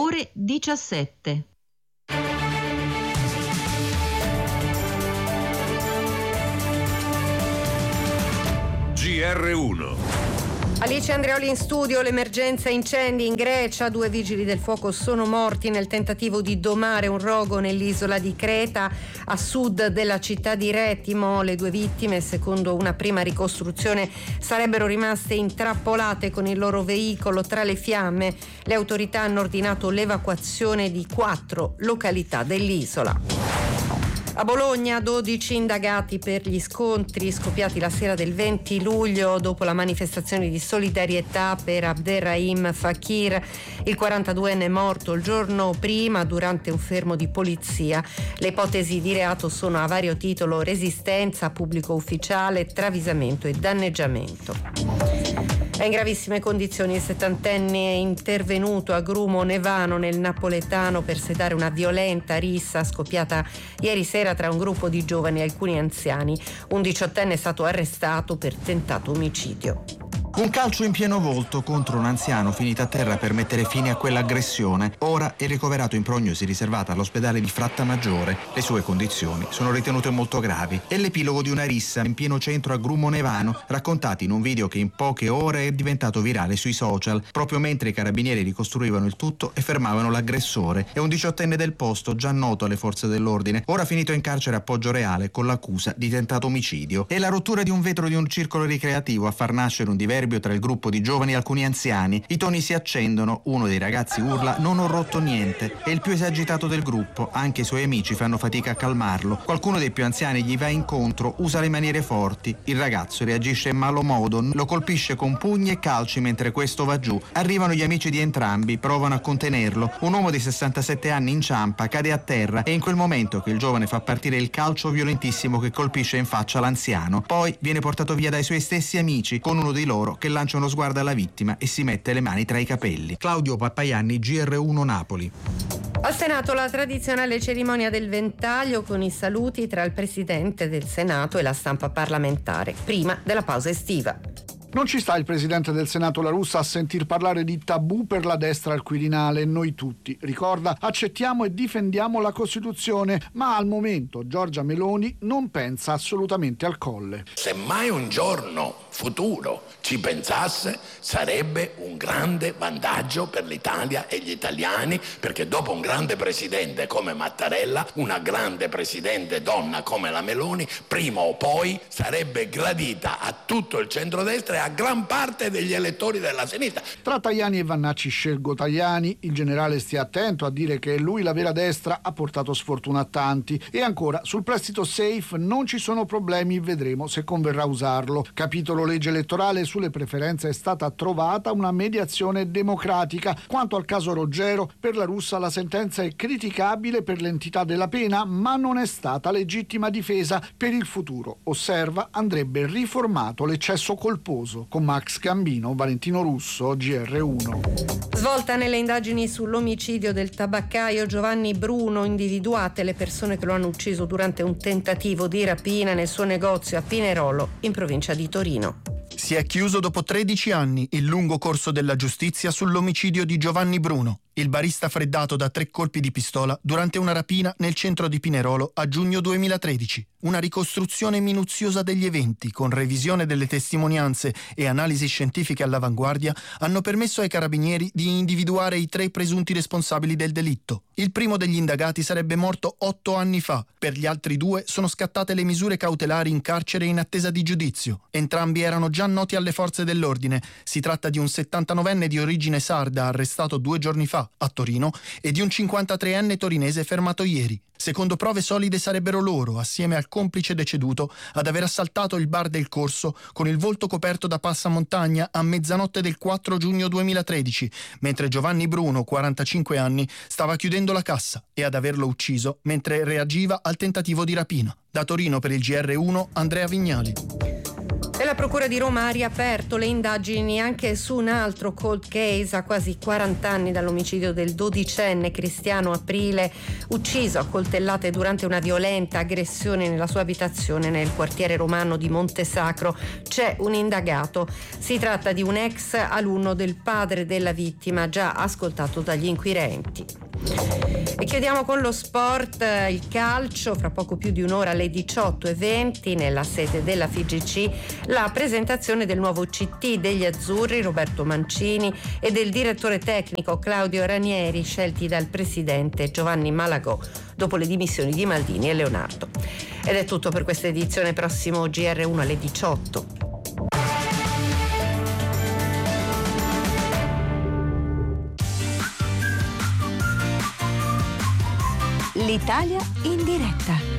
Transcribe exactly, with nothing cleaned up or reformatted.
ore diciassette. G R uno. Alice Andreoli in studio. L'emergenza incendi in Grecia, due vigili del fuoco sono morti nel tentativo di domare un rogo nell'isola di Creta a sud della città di Retimo. Le due vittime, secondo una prima ricostruzione, sarebbero rimaste intrappolate con il loro veicolo tra le fiamme. Le autorità hanno ordinato l'evacuazione di quattro località dell'isola. A Bologna dodici indagati per gli scontri scoppiati la sera del venti luglio dopo la manifestazione di solidarietà per Abderrahim Fakir, il quarantaduenne morto il giorno prima durante un fermo di polizia. Le ipotesi di reato sono a vario titolo resistenza a pubblico ufficiale, travisamento e danneggiamento. È in gravissime condizioni il settantenne intervenuto a Grumo Nevano nel napoletano per sedare una violenta rissa scoppiata ieri sera tra un gruppo di giovani e alcuni anziani. Un diciottenne è stato arrestato per tentato omicidio. Un calcio in pieno volto contro un anziano finito a terra per mettere fine a quell'aggressione. Ora è ricoverato in prognosi riservata all'ospedale di Frattamaggiore. Le sue condizioni sono ritenute molto gravi. È l'epilogo di una rissa in pieno centro a Grumo Nevano, raccontati in un video che in poche ore è diventato virale sui social, proprio mentre i carabinieri ricostruivano il tutto e fermavano l'aggressore. È un diciottenne del posto, già noto alle forze dell'ordine, ora finito in carcere a Poggioreale con l'accusa di tentato omicidio. È la rottura di un vetro di un circolo ricreativo a far nascere un diverso tra il gruppo di giovani e alcuni anziani. I toni si accendono, uno dei ragazzi urla "non ho rotto niente", è il più esagitato del gruppo, anche i suoi amici fanno fatica a calmarlo. Qualcuno dei più anziani gli va incontro, usa le maniere forti, il ragazzo reagisce in malo modo, lo colpisce con pugni e calci mentre questo va giù. Arrivano gli amici di entrambi, provano a contenerlo, un uomo di sessantasette anni inciampa, cade a terra, è in quel momento che il giovane fa partire il calcio violentissimo che colpisce in faccia l'anziano. Poi viene portato via dai suoi stessi amici, con uno di loro che lancia uno sguardo alla vittima e si mette le mani tra i capelli. Claudio Pappaianni, G R uno Napoli. Al Senato la tradizionale cerimonia del ventaglio con i saluti tra il Presidente del Senato e la stampa parlamentare, prima della pausa estiva. Non ci sta il Presidente del Senato La Russa a sentir parlare di tabù per la destra al Quirinale, noi tutti. Ricorda, accettiamo e difendiamo la Costituzione, ma al momento Giorgia Meloni non pensa assolutamente al Colle. Se mai un giorno futuro ci pensasse, sarebbe un grande vantaggio per l'Italia e gli italiani, perché dopo un grande presidente come Mattarella, una grande presidente donna come la Meloni, prima o poi sarebbe gradita a tutto il centrodestra e a gran parte degli elettori della sinistra. Tra Tajani e Vannacci scelgo Tajani, il generale stia attento a dire che lui la vera destra ha portato sfortuna a tanti. E ancora, sul prestito safe non ci sono problemi, vedremo se converrà usarlo. Capitolo legge elettorale, sulle preferenze è stata trovata una mediazione democratica. Quanto al caso Roggero, per La Russa la sentenza è criticabile per l'entità della pena, ma non è stata legittima difesa. Per il futuro, osserva, andrebbe riformato l'eccesso colposo. Con Max Gambino, Valentino Russo, G R uno. Svolta nelle indagini sull'omicidio del tabaccaio Giovanni Bruno, individuate le persone che lo hanno ucciso durante un tentativo di rapina nel suo negozio a Pinerolo, in provincia di Torino. Si è chiuso dopo tredici anni il lungo corso della giustizia sull'omicidio di Giovanni Bruno, il barista freddato da tre colpi di pistola durante una rapina nel centro di Pinerolo a giugno duemilatredici. Una ricostruzione minuziosa degli eventi, con revisione delle testimonianze e analisi scientifiche all'avanguardia, hanno permesso ai carabinieri di individuare i tre presunti responsabili del delitto. Il primo degli indagati sarebbe morto otto anni fa. Per gli altri due sono scattate le misure cautelari in carcere in attesa di giudizio. Entrambi erano già noti alle forze dell'ordine. Si tratta di un settantanovenne di origine sarda arrestato due giorni fa a Torino e di un cinquantatreenne torinese fermato ieri. Secondo prove solide sarebbero loro, assieme al complice deceduto, ad aver assaltato il bar del Corso con il volto coperto da passamontagna a mezzanotte del quattro giugno duemilatredici, mentre Giovanni Bruno, quarantacinque anni, stava chiudendo la cassa, e ad averlo ucciso mentre reagiva al tentativo di rapina. Da Torino per il G R uno, Andrea Vignali. E la Procura di Roma ha riaperto le indagini anche su un altro cold case a quasi quaranta anni dall'omicidio del dodicenne Cristiano Aprile, ucciso a coltellate durante una violenta aggressione nella sua abitazione nel quartiere romano di Montesacro. C'è un indagato. Si tratta di un ex alunno del padre della vittima, già ascoltato dagli inquirenti. E chiudiamo con lo sport, il calcio, fra poco più di un'ora alle diciotto e venti nella sede della F I G C la presentazione del nuovo C T degli azzurri Roberto Mancini e del direttore tecnico Claudio Ranieri, scelti dal presidente Giovanni Malagò dopo le dimissioni di Maldini e Leonardo. Ed è tutto per questa edizione, prossimo G R uno alle diciotto. L'Italia in diretta.